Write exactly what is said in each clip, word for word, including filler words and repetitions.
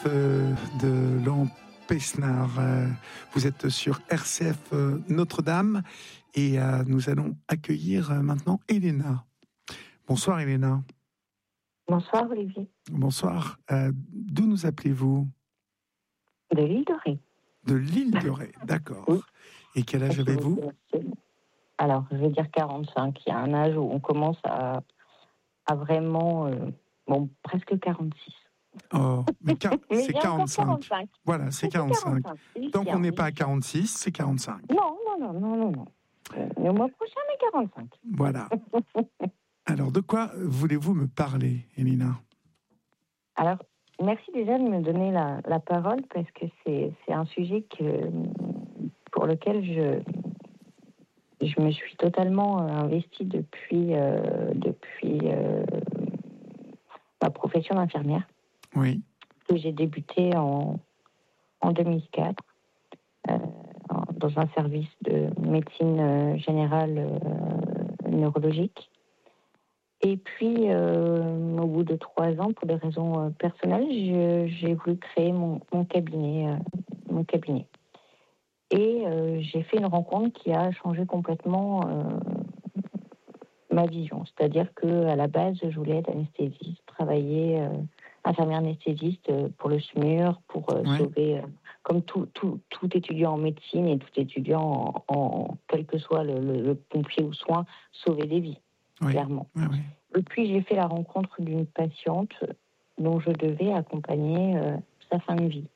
euh, de Laurent Pesnard. Euh, vous êtes sur R C F euh, Notre-Dame et euh, nous allons accueillir euh, maintenant Elena. Bonsoir Elena. Bonsoir Olivier. Bonsoir. Euh, d'où nous appelez-vous ? De l'île de Ré. De l'île de Ré, d'accord. Oui. Et quel âge avez-vous ? Alors, je vais dire quarante-cinq. Il y a un âge où on commence à, à vraiment... Euh, bon, presque quarante-six. Oh, mais, car, mais c'est quarante-cinq. quarante-cinq. Voilà, c'est, c'est quarante-cinq. quarante-cinq. Tant qu'on n'est pas à quarante-six, c'est quarante-cinq. Non, non, non, non, non. non. Euh, le mois prochain, on est quarante-cinq. Voilà. Alors, de quoi voulez-vous me parler, Elena ? Alors, merci déjà de me donner la, la parole parce que c'est, c'est un sujet que, pour lequel je... Je me suis totalement investie depuis, euh, depuis euh, ma profession d'infirmière. Oui. Que j'ai débuté en, en deux mille quatre euh, dans un service de médecine générale euh, neurologique. Et puis, euh, au bout de trois ans, pour des raisons euh, personnelles, je, j'ai voulu créer mon, mon cabinet, euh, mon cabinet. Et euh, j'ai fait une rencontre qui a changé complètement euh, ma vision. C'est-à-dire qu'à la base, je voulais être anesthésiste, travailler euh, infirmière anesthésiste pour le S M U R, pour euh, ouais. sauver, euh, comme tout, tout, tout étudiant en médecine et tout étudiant en, en quel que soit le, le, le pompier ou soin, sauver des vies, oui. clairement. Oui, oui. Et puis j'ai fait la rencontre d'une patiente dont je devais accompagner euh, sa fin de vie.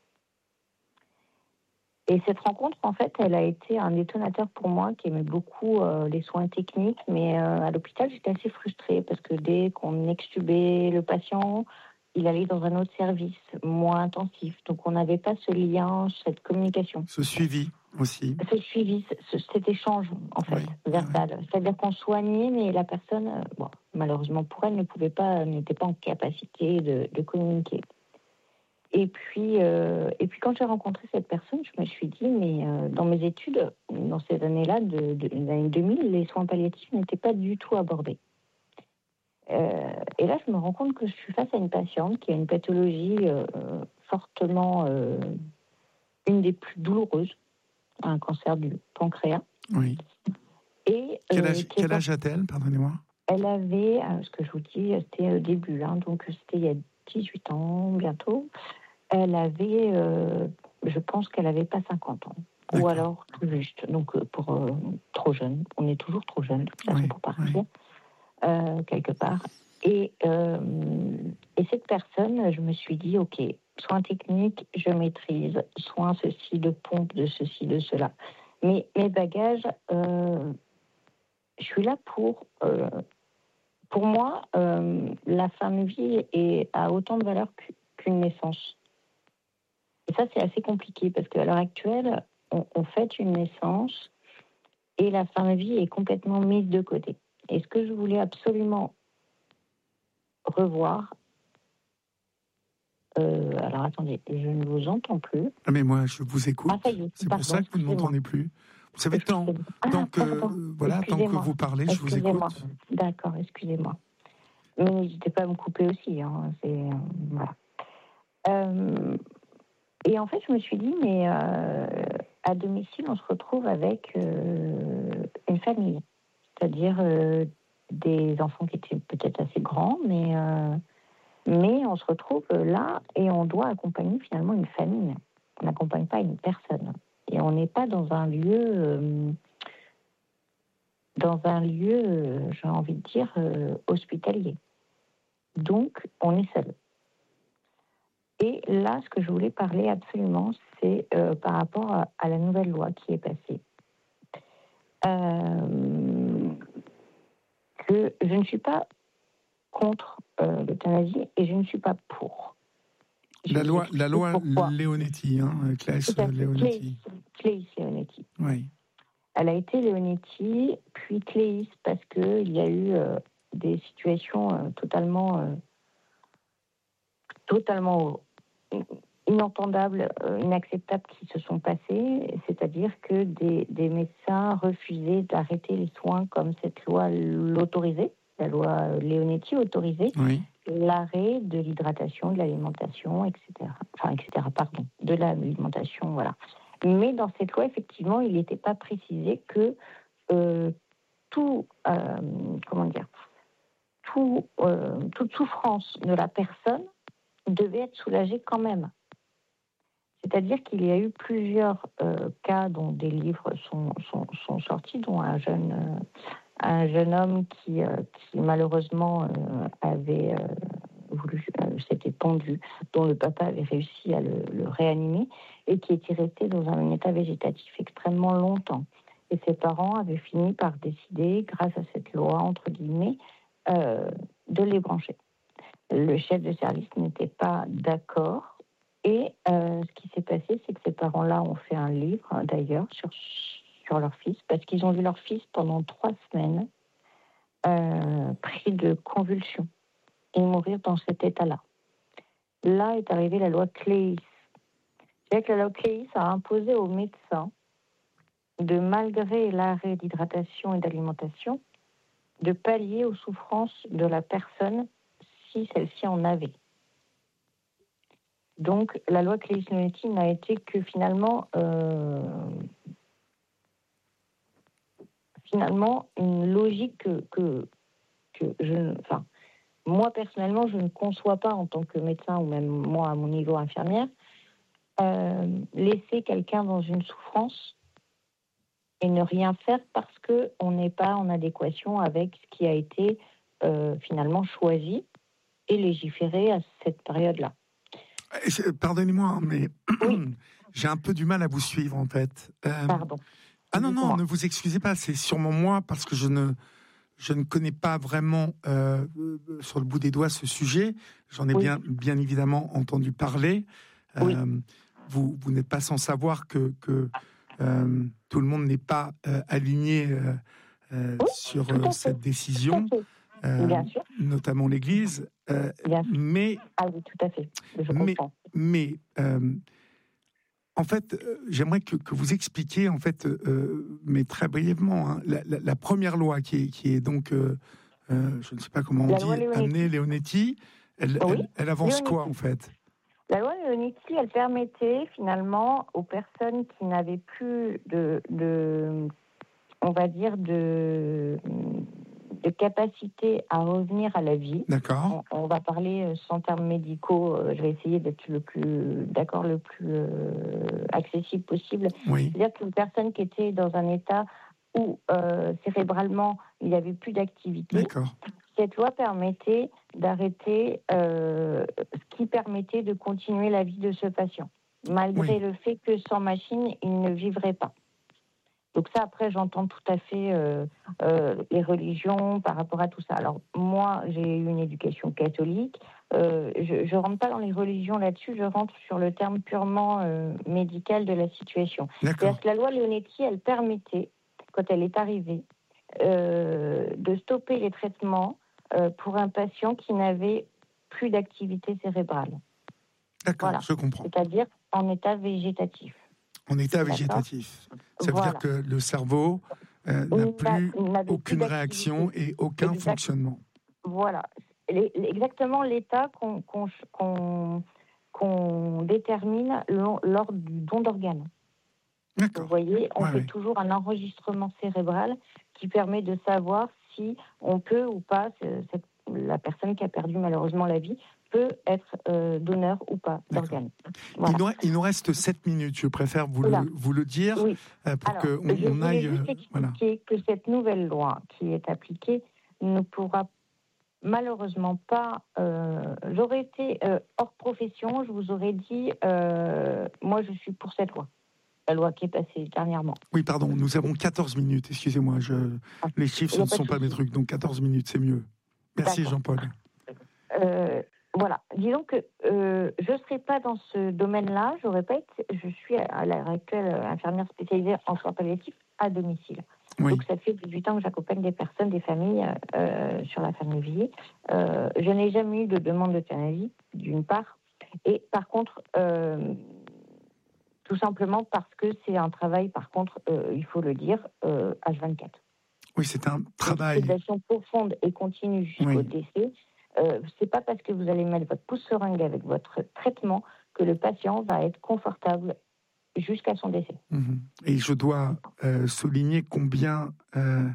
Et cette rencontre, en fait, elle a été un détonateur pour moi qui aimait beaucoup euh, les soins techniques, mais euh, à l'hôpital, j'étais assez frustrée parce que dès qu'on extubait le patient, il allait dans un autre service, moins intensif. Donc, on n'avait pas ce lien, cette communication. Ce suivi aussi. Ce suivi, ce, cet échange, en fait, oui, verbal. Oui. C'est-à-dire qu'on soignait, mais la personne, euh, bon, malheureusement pour elle, ne pouvait pas, n'était pas en capacité de, de communiquer. Et puis, euh, et puis, quand j'ai rencontré cette personne, je me suis dit, mais euh, dans mes études, dans ces années-là, de, de, l'année deux mille, les soins palliatifs n'étaient pas du tout abordés. Euh, et là, je me rends compte que je suis face à une patiente qui a une pathologie euh, fortement, euh, une des plus douloureuses, un cancer du pancréas. Oui. Et, quel âge, euh, quel âge a-t-elle, pardonnez-moi ? Elle avait, euh, ce que je vous dis, c'était au début, hein, donc c'était il y a dix-huit ans bientôt. Elle avait, euh, je pense qu'elle n'avait pas cinquante ans. D'accord. Ou alors tout juste, donc pour euh, trop jeune. On est toujours trop jeune, de toute façon, oui, pour partir, oui. euh, quelque part. Et, euh, et cette personne, je me suis dit, OK, soins techniques, je maîtrise, soins ceci, de pompe, de ceci, de cela. Mais mes bagages, euh, je suis là pour... Euh, pour moi, euh, la fin de vie est, a autant de valeur qu'une naissance. Et ça, c'est assez compliqué parce qu'à l'heure actuelle, on, on fête une naissance et la fin de vie est complètement mise de côté. Et ce que je voulais absolument revoir... Euh, alors, attendez, je ne vous entends plus. Ah, mais moi, je vous écoute. Ah, ça y est, c'est pardon, pour ça que vous ne m'entendez plus. Vous savez, tant, ah, tant, que, euh, voilà, tant que vous parlez, je vous écoute. D'accord, excusez-moi. Mais n'hésitez pas à me couper aussi. Hein, c'est, euh, voilà. Euh, et en fait, je me suis dit, mais euh, à domicile, on se retrouve avec euh, une famille. C'est-à-dire euh, des enfants qui étaient peut-être assez grands, mais, euh, mais on se retrouve là et on doit accompagner finalement une famille. On n'accompagne pas une personne. Et on n'est pas dans un lieu... Euh, dans un lieu, euh, j'ai envie de dire, euh, hospitalier. Donc, on est seul. Et là, ce que je voulais parler absolument, c'est euh, par rapport à, à la nouvelle loi qui est passée. Euh, que je ne suis pas contre euh, l'euthanasie et je ne suis pas pour. La loi, la loi Leonetti, hein, Claes Leonetti. Claes Leonetti. Oui. Elle a été Leonetti, puis Claes, parce qu'il y a eu euh, des situations euh, totalement... Euh, totalement inentendables, inacceptables qui se sont passées, c'est-à-dire que des, des médecins refusaient d'arrêter les soins comme cette loi l'autorisait, la loi Leonetti autorisait, oui. l'arrêt de l'hydratation, de l'alimentation, et cetera. Enfin, et cetera, pardon, de l'alimentation, voilà. Mais dans cette loi, effectivement, il n'était pas précisé que euh, tout, euh, comment dire, tout, euh, toute souffrance de la personne devait être soulagée quand même. C'est-à-dire qu'il y a eu plusieurs euh, cas dont des livres sont, sont, sont sortis, dont un jeune, euh, un jeune homme qui, euh, qui malheureusement euh, avait euh, voulu, euh, s'était pendu, dont le papa avait réussi à le, le réanimer et qui était resté dans un état végétatif extrêmement longtemps. Et ses parents avaient fini par décider, grâce à cette loi, entre guillemets, euh, de les brancher. Le chef de service n'était pas d'accord. Et euh, ce qui s'est passé, c'est que ces parents-là ont fait un livre, d'ailleurs, sur, sur leur fils, parce qu'ils ont vu leur fils pendant trois semaines euh, pris de convulsions et mourir dans cet état-là. Là est arrivée la loi Claeys. C'est-à-dire que la loi Claeys a imposé aux médecins de, malgré l'arrêt d'hydratation et d'alimentation, de pallier aux souffrances de la personne si celle-ci en avait. Donc, la loi Claeys-Leonetti n'a été que finalement, euh, finalement une logique que, que, que je, enfin, moi personnellement, je ne conçois pas en tant que médecin ou même moi à mon niveau infirmière, euh, laisser quelqu'un dans une souffrance et ne rien faire parce qu'on n'est pas en adéquation avec ce qui a été euh, finalement choisi et légiféré à cette période-là. Pardonnez-moi, mais oui. j'ai un peu du mal à vous suivre, en fait. Euh, Pardon. Ah non, non, ne vous excusez pas, c'est sûrement moi, parce que je ne, je ne connais pas vraiment, euh, sur le bout des doigts, ce sujet. J'en ai oui. bien, bien évidemment entendu parler. Euh, oui. Vous, vous n'êtes pas sans savoir que, que euh, tout le monde n'est pas euh, aligné euh, euh, oui, sur euh, cette décision. Euh, notamment l'Église, euh, mais ah oui, tout à fait. Je mais, comprends. mais euh, en fait, euh, j'aimerais que, que vous expliquiez, en fait, euh, mais très brièvement, hein, la, la, la première loi qui est, qui est donc, euh, euh, je ne sais pas comment on la dit, amenée Leonetti, elle, oui, elle, elle avance Leonetti. quoi en fait? La loi Leonetti, elle permettait finalement aux personnes qui n'avaient plus de, de on va dire, de de capacité à revenir à la vie. D'accord. On, on va parler sans termes médicaux. Euh, je vais essayer d'être le plus, d'accord, le plus euh, accessible possible. Oui. C'est-à-dire qu'une personne qui était dans un état où euh, cérébralement il n'y avait plus d'activité. D'accord. Cette loi permettait d'arrêter, euh, ce qui permettait de continuer la vie de ce patient, malgré oui. le fait que sans machine il ne vivrait pas. Donc ça, après, j'entends tout à fait euh, euh, les religions par rapport à tout ça. Alors, moi, j'ai eu une éducation catholique. Euh, je ne rentre pas dans les religions là-dessus, je rentre sur le terme purement euh, médical de la situation. C'est-à-dire que la loi Leonetti, elle permettait, quand elle est arrivée, euh, de stopper les traitements euh, pour un patient qui n'avait plus d'activité cérébrale. D'accord, voilà. Je comprends. C'est-à-dire en état végétatif. En état végétatif. Ça veut voilà. dire que le cerveau euh, n'a plus aucune plus réaction et aucun exact. fonctionnement. Voilà. Les, exactement l'état qu'on, qu'on, qu'on, qu'on détermine lors du don d'organes. D'accord. Vous voyez, on ouais, fait ouais. toujours un enregistrement cérébral qui permet de savoir si on peut ou pas, cette, la personne qui a perdu malheureusement la vie, peut être euh, donneur ou pas d'organes. Voilà. Il, nous, il nous reste sept minutes, je préfère vous, le, vous le dire, oui. euh, pour Alors, qu'on je on aille... juste expliquer voilà. que cette nouvelle loi qui est appliquée ne pourra malheureusement pas... Euh, j'aurais été euh, hors profession, je vous aurais dit, euh, moi je suis pour cette loi. La loi qui est passée dernièrement. Oui, pardon, nous avons quatorze minutes, excusez-moi, je... ah, les chiffres ce ne sont pas mes trucs, donc quatorze minutes, c'est mieux. Merci D'accord. Jean-Paul. Euh, voilà, disons que euh, je ne serais pas dans ce domaine-là, j'aurais pas été, je suis à l'heure actuelle infirmière spécialisée en soins palliatifs à domicile. Oui. Donc ça fait dix-huit ans que j'accompagne des personnes, des familles euh, sur la fin de vie. Euh, je n'ai jamais eu de demande d'euthanasie, d'une part, et par contre... Euh, tout simplement parce que c'est un travail, par contre, euh, il faut le dire, euh, H vingt-quatre. Oui, c'est un travail. Une sédation profonde et continue jusqu'au oui. décès. euh, c'est pas parce que vous allez mettre votre pouce-seringue avec votre traitement que le patient va être confortable jusqu'à son décès. Mmh. Et je dois euh, souligner combien euh,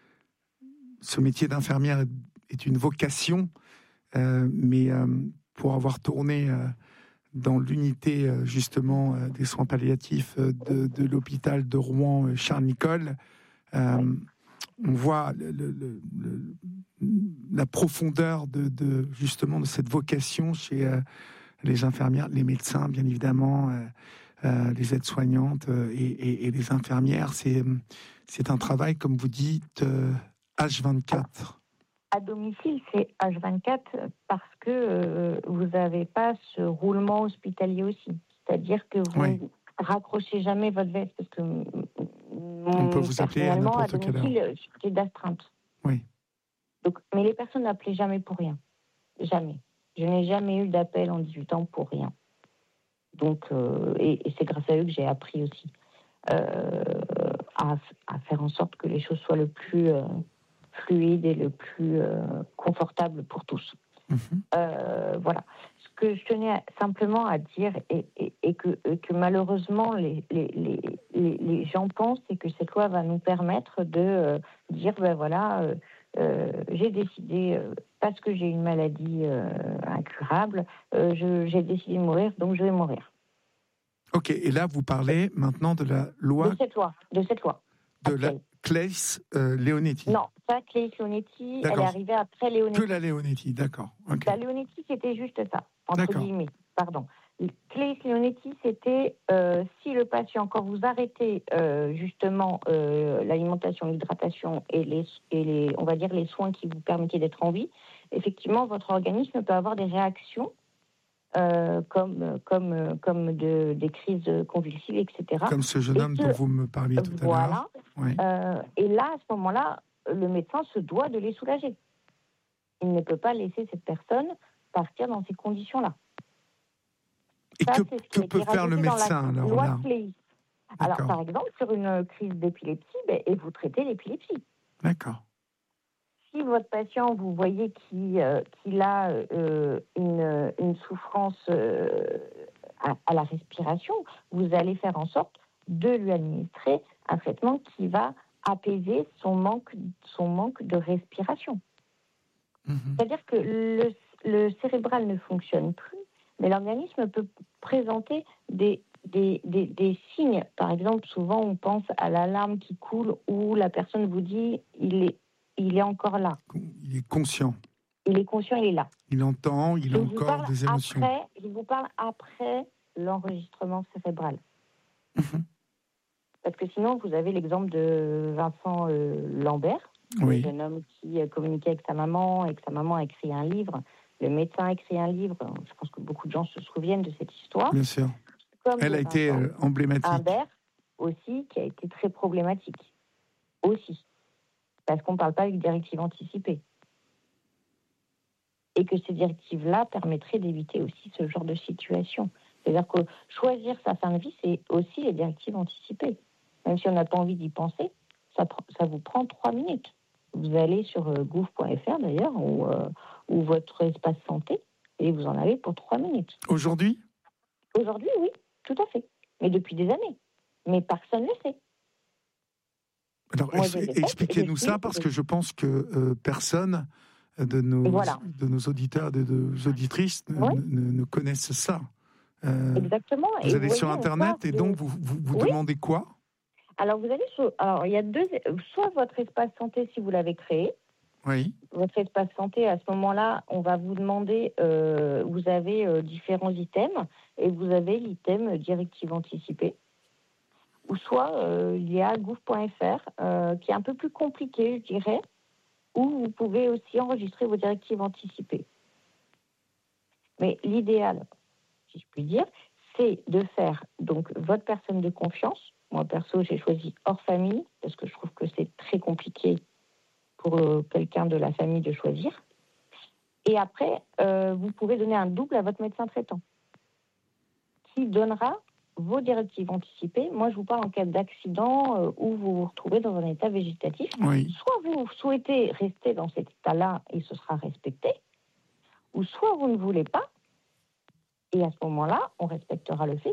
ce métier d'infirmière est, est une vocation, euh, mais euh, pour avoir tourné euh, dans l'unité euh, justement euh, des soins palliatifs euh, de, de l'hôpital de Rouen euh, Charles Nicolle, euh, oui. on voit le, le, le, la profondeur de, de justement de cette vocation chez euh, les infirmières, les médecins bien évidemment, euh, euh, les aides-soignantes euh, et, et, et les infirmières. C'est, c'est un travail, comme vous dites, euh, H vingt-quatre. À domicile, c'est H vingt-quatre parce que euh, vous n'avez pas ce roulement hospitalier aussi. C'est-à-dire que vous oui. ne raccrochez jamais votre veste parce que on peut vous appeler à n'importe quelle heure. À domicile, j'ai d'astreinte. Oui. Donc, mais les personnes n'appelaient jamais pour rien. Jamais. Je n'ai jamais eu d'appel en dix-huit ans pour rien. Donc, euh, et, et c'est grâce à eux que j'ai appris aussi euh, à, à faire en sorte que les choses soient le plus... Euh, fluide et le plus euh, confortable pour tous. Mmh. Euh, voilà. Ce que je tenais simplement à dire et, et, et, que, et que malheureusement les, les, les, les, les gens pensent, c'est que cette loi va nous permettre de euh, dire ben voilà, euh, euh, j'ai décidé euh, parce que j'ai une maladie euh, incurable, euh, je, j'ai décidé de mourir, donc je vais mourir. Ok. Et là vous parlez maintenant de la loi. De cette loi. De cette loi. De la Claes euh, Leonetti. Non, pas Claes Leonetti, elle est arrivée après Leonetti. Que la Leonetti, d'accord. Okay. La Leonetti, c'était juste ça, entre d'accord. guillemets, pardon. Claes Leonetti, c'était euh, si le patient, quand vous arrêtez euh, justement euh, l'alimentation, l'hydratation et, les, et les, on va dire les soins qui vous permettaient d'être en vie, effectivement, votre organisme peut avoir des réactions Euh, comme, comme, comme de, des crises convulsives, et cetera. Comme ce jeune homme que, dont vous me parliez tout voilà, à l'heure. Oui. Euh, et là, à ce moment-là, le médecin se doit de les soulager. Il ne peut pas laisser cette personne partir dans ces conditions-là. Et Ça, que, que peut faire le médecin alors loi là Alors, par exemple, sur une crise d'épilepsie, ben, et vous traitez l'épilepsie. D'accord. Si votre patient, vous voyez qu'il, euh, qu'il a euh, une, une souffrance euh, à, à la respiration, vous allez faire en sorte de lui administrer un traitement qui va apaiser son manque, son manque de respiration. Mmh. C'est-à-dire que le, le cérébral ne fonctionne plus, mais l'organisme peut présenter des, des, des, des signes. Par exemple, souvent on pense à l'alarme qui coule où la personne vous dit il est Il est encore là. Il est conscient. Il est conscient, il est là. Il entend, il a encore des émotions. Après, je vous parle après l'enregistrement cérébral. Mmh. Parce que sinon, vous avez l'exemple de Vincent euh, Lambert, oui. Le jeune homme qui communiquait avec sa maman et que sa maman a écrit un livre. Le médecin a écrit un livre. Je pense que beaucoup de gens se souviennent de cette histoire. Bien sûr. Comme Elle a été euh, emblématique. Lambert aussi, qui a été très problématique. Aussi. Parce qu'on ne parle pas avec directives anticipées. Et que ces directives-là permettraient d'éviter aussi ce genre de situation. C'est-à-dire que choisir sa fin de vie, c'est aussi les directives anticipées. Même si on n'a pas envie d'y penser, ça, ça vous prend trois minutes. Vous allez sur euh, gouv point f r d'ailleurs, ou, euh, ou votre espace santé, et vous en avez pour trois minutes. Aujourd'hui ? Aujourd'hui, oui, tout à fait. Mais depuis des années. Mais personne ne le sait. Alors, Moi, expliquez-nous ça, parce que je pense que euh, personne de nos, voilà. de nos auditeurs, de nos auditrices oui. ne, ne, ne connaissent ça. Euh, Exactement. Vous et allez vous sur Internet et de... donc vous, vous, vous oui. demandez quoi ? Alors, vous allez sur... Alors, il y a deux... Soit votre espace santé, si vous l'avez créé. Oui. Votre espace santé, à ce moment-là, on va vous demander... Euh, vous avez euh, différents items et vous avez l'item directive anticipée. Ou soit euh, il y a gouv point f r, euh, qui est un peu plus compliqué, je dirais, où vous pouvez aussi enregistrer vos directives anticipées. Mais l'idéal, si je puis dire, c'est de faire donc votre personne de confiance. Moi, perso, j'ai choisi hors famille, parce que je trouve que c'est très compliqué pour euh, quelqu'un de la famille de choisir. Et après, euh, vous pouvez donner un double à votre médecin traitant, qui donnera vos directives anticipées. Moi, je vous parle en cas d'accident euh, où vous vous retrouvez dans un état végétatif. Oui. Soit vous souhaitez rester dans cet état-là et ce sera respecté, ou soit vous ne voulez pas, et à ce moment-là, on respectera le fait